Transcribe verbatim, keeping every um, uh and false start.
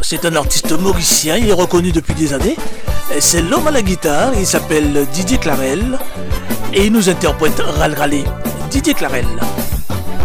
c'est un artiste mauricien, il est reconnu depuis des années. C'est l'homme à la guitare, il s'appelle Didier Clarel et il nous interprète Ral Ralé. Didier Clarel.